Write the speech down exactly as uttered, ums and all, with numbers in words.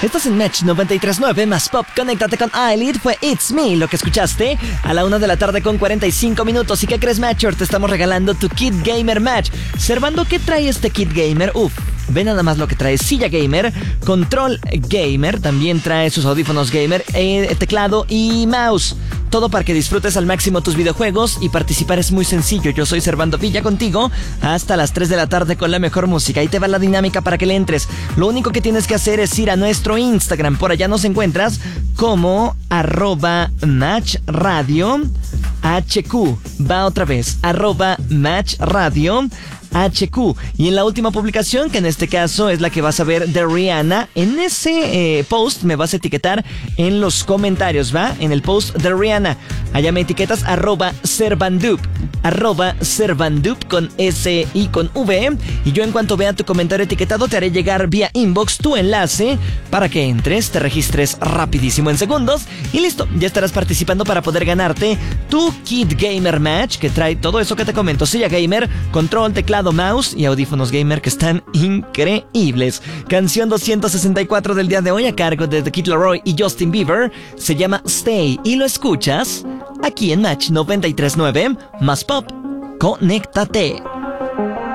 Estás en Match noventa y tres punto nueve más Pop. Conéctate con Eyelid. Fue It's Me lo que escuchaste a la una de la tarde con cuarenta y cinco minutos. ¿Y qué crees, Matcher? Te estamos regalando tu Kit Gamer Match. Servando, ¿qué trae este Kit Gamer? Uf, ve nada más lo que trae: silla gamer, control gamer, también trae sus audífonos gamer, eh, teclado y mouse. Todo para que disfrutes al máximo tus videojuegos, y participar es muy sencillo. Yo soy Servando Villa contigo hasta las tres de la tarde con la mejor música. Ahí te va la dinámica para que le entres. Lo único que tienes que hacer es ir a nuestro Instagram. Por allá nos encuentras como arroba Match Radio H Q. Va otra vez, arroba Match Radio H Q. Y en la última publicación, que en este caso es la que vas a ver de Rihanna, en ese eh, post me vas a etiquetar en los comentarios, ¿va? En el post de Rihanna, allá me etiquetas arroba Servandup, arroba Servandup con S y con V, y yo en cuanto vea tu comentario etiquetado te haré llegar vía inbox tu enlace para que entres, te registres rapidísimo en segundos y listo, ya estarás participando para poder ganarte tu Kit Gamer Match, que trae todo eso que te comento: silla gamer, control, teclado, mouse y audífonos gamer, que están increíbles. Canción doscientos sesenta y cuatro del día de hoy a cargo de The Kid Laroi y Justin Bieber, se llama Stay y lo escuchas aquí en Match noventa y tres punto nueve más Pop. Conéctate.